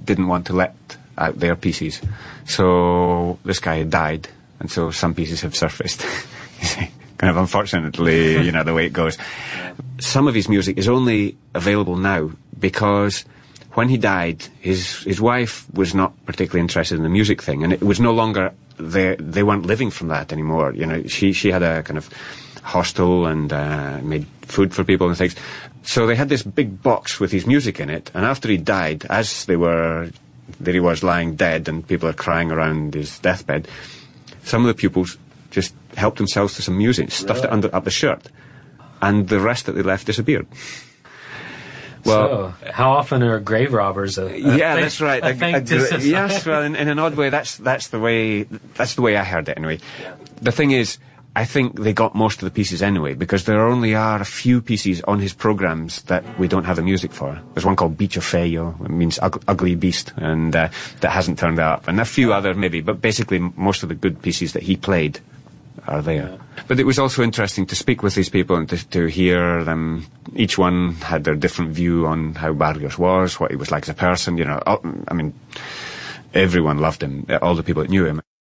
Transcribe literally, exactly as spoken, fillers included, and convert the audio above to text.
didn't want to let out their pieces. So this guy had died, and so some pieces have surfaced. Kind of unfortunately, you know, the way it goes. Some of his music is only available now because when he died, his his wife was not particularly interested in the music thing, and it was no longer, they they weren't living from that anymore. You know, she she had a kind of hostel and uh, made food for people and things. So they had this big box with his music in it, and after he died, as they were, there he was lying dead, and people are crying around his deathbed, some of the pupils just helped themselves to some music, stuffed really? it under up the shirt, and the rest that they left disappeared. Well, so, how often are grave robbers? A, a yeah, thing, that's right. A, a, thing a, to a, yes, well, in, in an odd way, that's that's the way that's the way I heard it anyway. Yeah. The thing is, I think they got most of the pieces anyway, because there only are a few pieces on his programs that we don't have the music for. There's one called Bicho Feio, it means ug- ugly beast, and uh, that hasn't turned up, and a few other maybe, but basically most of the good pieces that he played are there. Yeah. But it was also interesting to speak with these people and to, to hear them. Each one had their different view on how Barrios was, what he was like as a person, you know. I mean, everyone loved him, all the people that knew him.